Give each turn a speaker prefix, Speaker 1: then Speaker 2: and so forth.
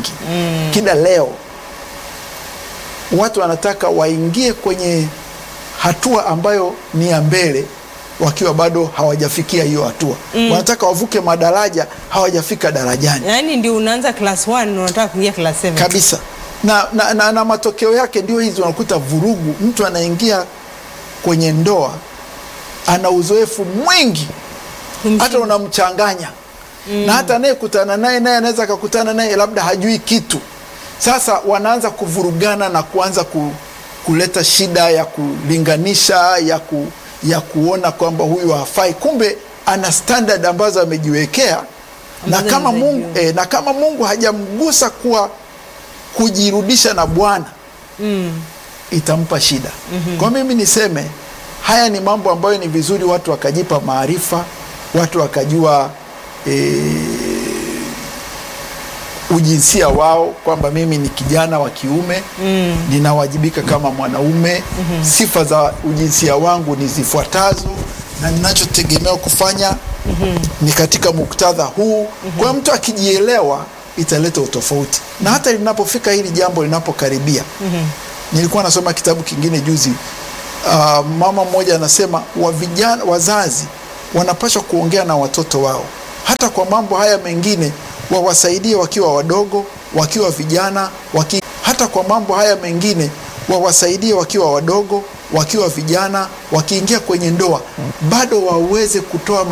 Speaker 1: nyingi. Kila leo watu wanataka waingie kwenye hatua ambayo ni ya mbele wakiwa bado hawajafikia hiyo hatua. Wanataka wavuke madaraja, hawajafika darajani.
Speaker 2: Yaani ndio unaanza class 1 unataka kuingia class 7.
Speaker 1: Kabisa. Na matokeo yake ndio hizi, unakuta vurugu. Mtu anaingia kwenye ndoa ana uzoefu mwingi, hata unamchanganya. Na hata anayekutana naye anaweza akakutana naye labda hajui kitu. Sasa wanaanza kuvurugana na kuanza kuleta shida ya kulinganisha, ya kuona kwamba huyu hafai, kumbe ana standard ambazo amejiwekea. Na kama Mungu hajamgusa kujirudisha na Bwana, itampa shida. Kwa mimi niseme haya ni mambo ambayo ni vizuri watu wakajipa maarifa, watu wakajua ujinsia wao, kwamba mimi ni kijana wa kiume, ninawajibika kama mwanaume. Sifa za ujinsia wangu ni zifuatazo, na ninachotegemea kufanya ni katika muktadha huu. Kwa mtu akijielewa italeta utofauti. Na hata linapofika hili jambo linapokaribia, nilikuwa nasoma kitabu kingine juzi, mama mmoja anasema wazazi wanapaswa kuongea na watoto wao hata kwa mambo haya mengine, wawasaidie wakiwa wadogo, wakiwa vijana, hata kwa mambo haya mengine wawasaidie wakiwa wadogo, wakiwa vijana, wakiingia kwenye ndoa bado waweze kutoa